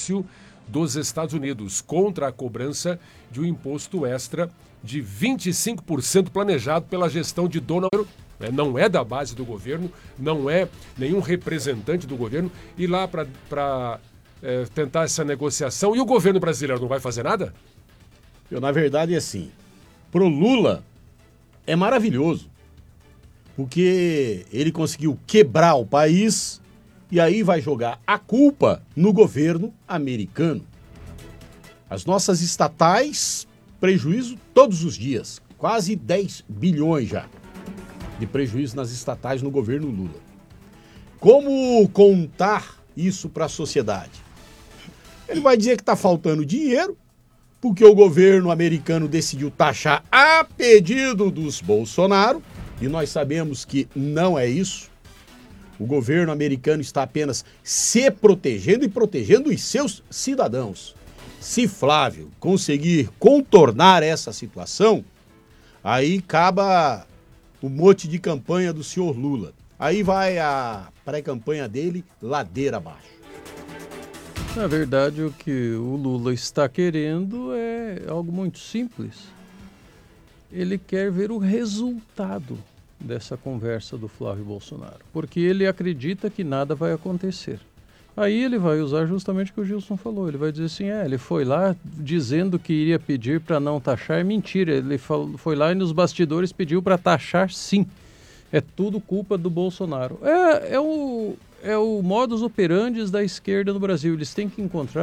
Comércio dos Estados Unidos contra a cobrança de um imposto extra de 25% planejado pela gestão de Donald Trump. Não é da base do governo, não é nenhum representante do governo, ir lá para tentar essa negociação. E o governo brasileiro não vai fazer nada? Na verdade é assim, pro Lula é maravilhoso, porque ele conseguiu quebrar o país e aí vai jogar a culpa no governo americano. As nossas estatais, prejuízo todos os dias, quase 10 bilhões já de prejuízo nas estatais no governo Lula. Como contar isso para a sociedade? Ele vai dizer que está faltando dinheiro, porque o governo americano decidiu taxar a pedido dos Bolsonaro, e nós sabemos que não é isso. O governo americano está apenas se protegendo e protegendo os seus cidadãos. Se Flávio conseguir contornar essa situação, aí acaba o mote de campanha do senhor Lula. Aí vai a pré-campanha dele ladeira abaixo. Na verdade, o que o Lula está querendo é algo muito simples. Ele quer ver o resultado dessa conversa do Flávio Bolsonaro, porque ele acredita que nada vai acontecer. Aí ele vai usar justamente o que o Gilson falou. Ele vai dizer assim, ele foi lá dizendo que iria pedir para não taxar. É mentira, ele foi lá e nos bastidores pediu para taxar sim. É tudo culpa do Bolsonaro. É o modus operandi da esquerda no Brasil. Eles têm que encontrar